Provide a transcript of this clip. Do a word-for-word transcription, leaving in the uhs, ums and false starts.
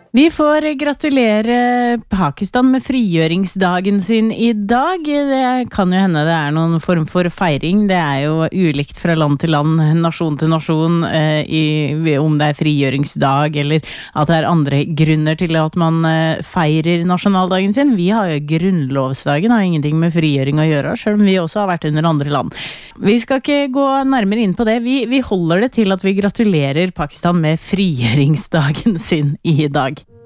Vi får gratulere Pakistan med frigjøringsdagen sin I dag. Det kan jo hende det er noen form for feiring. Det er jo ulikt fra land til land, nasjon til nasjon, eh, i, om det er frigjøringsdag, eller at det er andre grunner til at man eh, feirer nasjonaldagen sin. Vi har jo grunnlovsdagen, har ingenting med frigjøring å gjøre, selv om vi også har vært under andre land. Vi skal ikke gå nærmere inn på det. Vi, vi holder det til at vi gratulerer Pakistan med frigjøringsdagen sin I dag.